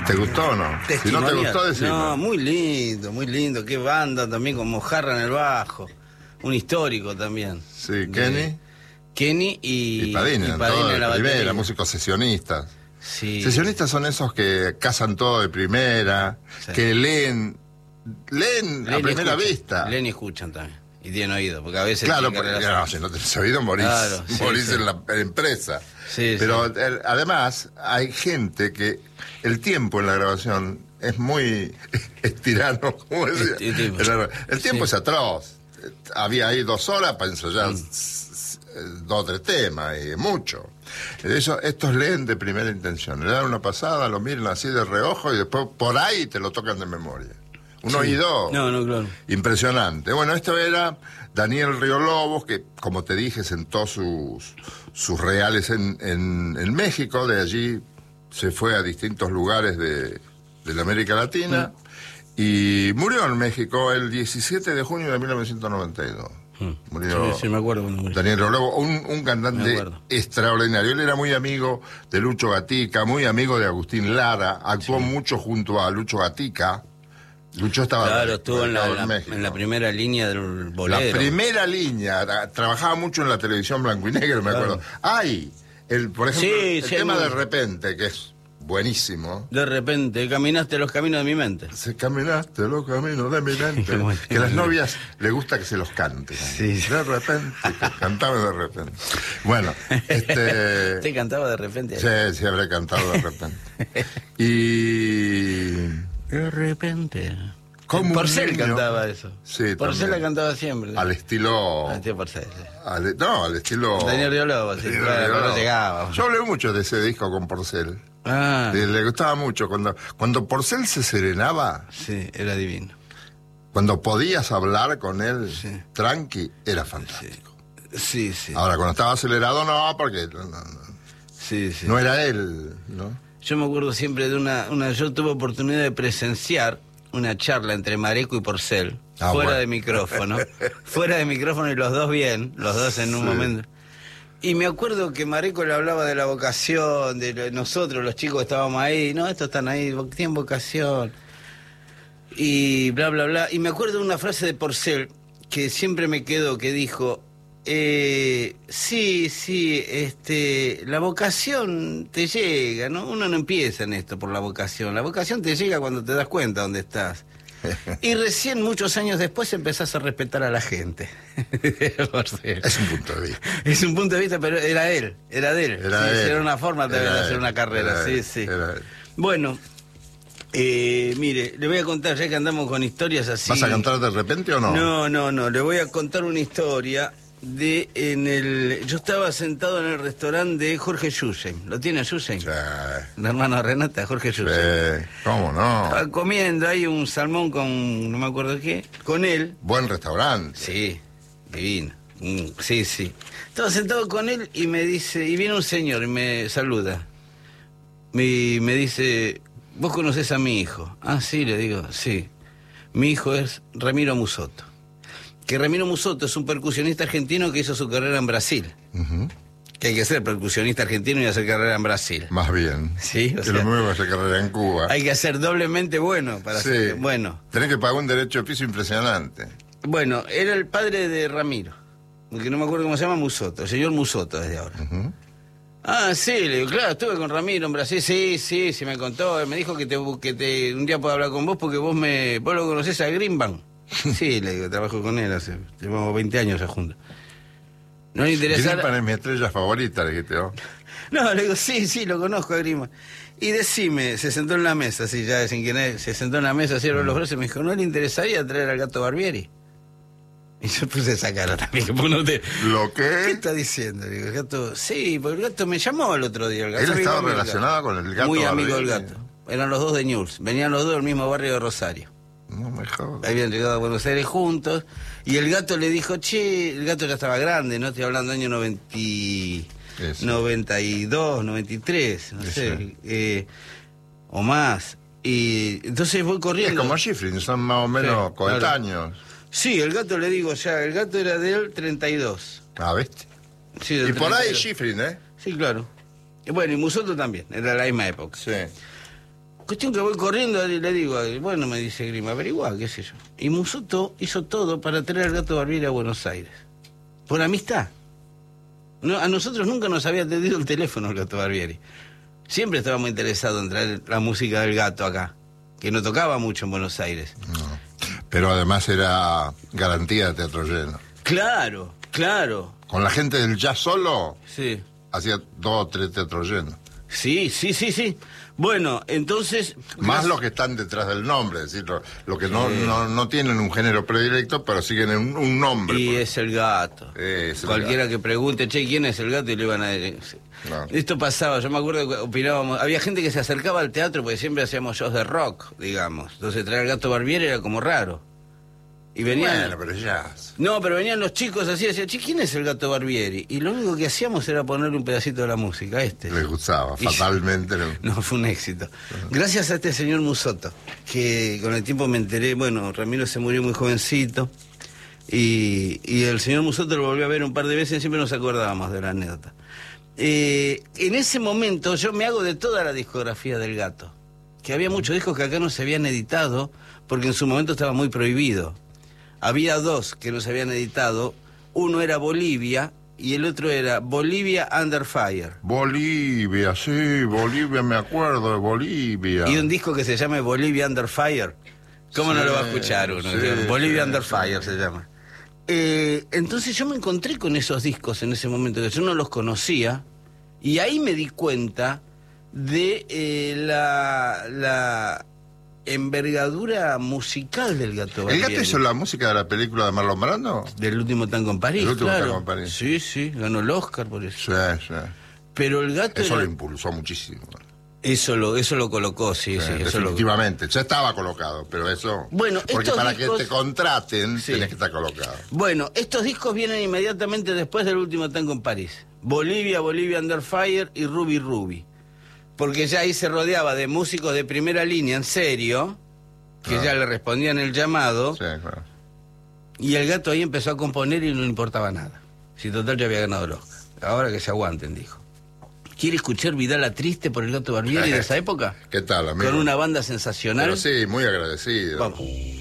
¿Te gustó o no? Si no te gustó, decime. No, muy lindo. Qué banda también con Mojarra en el bajo. Un histórico también. Sí, Kenny y Padina, todo en la de primera, batería. músicos sesionistas. Sí. Sesionistas son esos que cazan todo de primera, Sí. que leen a primera vista. Leen y escuchan también. Y tienen oído, porque a veces... Claro, porque si no tenés oído morís, Claro, sí, morís sí. en la empresa. Sí, Pero sí. además hay gente que el tiempo en la grabación es muy estirano, como decía. El tiempo es atroz. Había ahí 2 horas para ensayar 2 o 3 temas, y mucho. Estos leen de primera intención, le dan una pasada, lo miran así de reojo y después por ahí te lo tocan de memoria. Un oído claro. impresionante. Bueno, esto era Daniel Río Lobos, que como te dije sentó sus reales en México, de allí se fue a distintos lugares de la América Latina y murió en México el 17 de junio de 1992. Murió Sí, me acuerdo cuando murió. Daniel Río Lobos, un cantante extraordinario. Él era muy amigo de Lucho Gatica, muy amigo de Agustín Lara, actuó mucho junto a Lucho Gatica. Lucho estaba... Claro, estuvo en la primera línea del bolero. La primera línea, trabajaba mucho en la televisión blanco y negro, me acuerdo. Por ejemplo, el tema De Repente, que es buenísimo. De repente, caminaste los caminos de mi mente. Caminaste los caminos de mi mente. Que a las novias les gusta que se los cante. Sí. De repente, cantaba de repente. Bueno, ¿Te cantaba de repente? Sí, habré cantado de repente. Y... De repente. Como Porcel cantaba eso. Sí, Porcel la cantaba siempre. Al estilo... Al estilo Porcel, sí. Al estilo... Daniel Río Lobos, sí, pero no llegaba. Yo hablé mucho de ese disco con Porcel. Le gustaba mucho. Cuando Porcel se serenaba... Sí, era divino. Cuando podías hablar con él, tranqui, era fantástico. Sí. Ahora, cuando estaba acelerado, no, porque... Sí. No era él, ¿no? Yo me acuerdo siempre de yo tuve oportunidad de presenciar una charla entre Mareco y Porcel, fuera de micrófono, y los dos en un momento. Y me acuerdo que Mareco le hablaba de la vocación, de nosotros, los chicos que estábamos ahí, no, estos están ahí, tienen vocación, y bla, bla, bla. Y me acuerdo de una frase de Porcel que siempre me quedó, que dijo... la vocación te llega, ¿no? Uno no empieza en esto por la vocación te llega cuando te das cuenta dónde estás. Y recién, muchos años después, empezás a respetar a la gente. Es un punto de vista. Es un punto de vista, pero era de él. Era una forma de hacer una carrera, sí. Bueno, mire, le voy a contar, ya que andamos con historias así... ¿Vas a cantar de repente o no? No, le voy a contar una historia... yo estaba sentado en el restaurante de Jorge Yusen. ¿Lo tiene Yusen? Sí. El hermano de Renata, Jorge Yusen. ¿Cómo no? Estaba comiendo ahí un salmón con no me acuerdo qué, con él. Buen restaurante. Sí, divino. Sí. Estaba sentado con él y me dice, y viene un señor y me saluda. Me dice, ¿vos conocés a mi hijo? Ah, sí, le digo, sí. Mi hijo es Ramiro Musotto. Que Ramiro Musotto es un percusionista argentino que hizo su carrera en Brasil. Que hay que ser percusionista argentino y hacer carrera en Brasil. Más bien. Sí, que lo mismo hacer carrera en Cuba. Hay que ser doblemente bueno para hacer... Bueno. Tenés que pagar un derecho de piso impresionante. Bueno, era el padre de Ramiro, que no me acuerdo cómo se llama, Musotto, el señor Musotto desde ahora. Ah, sí, le digo, claro, estuve con Ramiro en Brasil, sí, me contó, me dijo que un día puedo hablar con vos porque vos lo conocés a Greenbank. Sí, le digo, trabajo con él, llevamos 20 años ya juntos. No le interesa... Greenbank es mi estrella favorita, le dijiste vos. No, le digo, sí, lo conozco a Greenbank. Y decime, se sentó en la mesa, así ya sin querer, se sentó en la mesa, cerró los brazos y me dijo, ¿no le interesaría traer al Gato Barbieri? Y yo puse esa cara también. ¿Lo qué? ¿Qué está diciendo? Digo, el Gato, sí, porque el Gato me llamó el otro día. El Gato, ¿él estaba relacionado con el Gato muy Barbieri? amigo del Gato. Eran los dos de Newell's, venían los dos del mismo barrio de Rosario. No me jodas. Habían llegado a Buenos Aires juntos. Y el Gato le dijo, el Gato ya estaba grande, ¿no? Estoy hablando del año 92, 93, no sé, o más. Y entonces voy corriendo. Es como Schifrin, son más o menos coetáneos. Claro. Sí, el Gato le digo ya, el Gato era del 32. Ah, ¿viste? Sí, y por ahí Schifrin, ¿eh? Sí, claro. Y bueno, y Musotto también, era la misma época. Sí. Cuestión que voy corriendo y le digo, bueno, me dice Grima, averiguá, qué sé yo. Y Musotto hizo todo para traer al Gato Barbieri a Buenos Aires. Por amistad. No, a nosotros nunca nos había atendido el teléfono el Gato Barbieri. Siempre estábamos interesados en traer la música del Gato acá, que no tocaba mucho en Buenos Aires. No. Pero además era garantía de teatro lleno. Claro, claro. Con la gente del jazz solo, sí, hacía 2 o 3 teatros llenos. Sí. Bueno, entonces... Más los que están detrás del nombre, es decir, lo que no tienen un género predilecto, pero siguen un nombre. Y es el Gato. Cualquiera que pregunte, che, ¿quién es el Gato? Y le iban a decir... No. Esto pasaba, yo me acuerdo que opinábamos, había gente que se acercaba al teatro porque siempre hacíamos shows de rock, digamos. Entonces traer al Gato Barbieri era como raro. Y venían... Bueno, pero ya... No, pero venían los chicos así, decían, che, ¿quién es el Gato Barbieri? Y lo único que hacíamos era ponerle un pedacito de la música, Les gustaba, fatalmente. No, fue un éxito. Gracias a este señor Musotto, que con el tiempo me enteré, bueno, Ramiro se murió muy jovencito, y el señor Musotto lo volvió a ver un par de veces y siempre nos acordábamos de la anécdota. En ese momento yo me hago de toda la discografía del Gato, que había muchos discos que acá no se habían editado, porque en su momento estaba muy prohibido. Había 2 que no se habían editado, uno era Bolivia y el otro era Bolivia Under Fire. Bolivia, sí, Bolivia, me acuerdo de Bolivia. Y un disco que se llama Bolivia Under Fire, ¿cómo no lo va a escuchar uno? Bolivia Under Fire se llama. Entonces yo me encontré con esos discos en ese momento, que yo no los conocía, y ahí me di cuenta de la envergadura musical del Gato Barbieri. ¿El Gato hizo la música de la película de Marlon Brando? Del último tango en París, claro. Tango en París. Sí, ganó el Oscar por eso. Sí. Pero el Gato eso lo impulsó muchísimo. Eso lo colocó, sí. Definitivamente, ya estaba colocado, pero eso... Bueno, porque para discos... que te contraten, tenés que estar colocado. Bueno, estos discos vienen inmediatamente después del último tango en París. Bolivia Under Fire y Ruby. Porque ya ahí se rodeaba de músicos de primera línea, en serio, que ya le respondían el llamado. Sí, claro. Y el Gato ahí empezó a componer y no le importaba nada. Si total ya había ganado el Oscar. Ahora que se aguanten, dijo. ¿Quiere escuchar Vidala Triste por el Gato Barbieri de esa época? ¿Qué tal, amigo? Con una banda sensacional. Pero sí, muy agradecido. Vamos.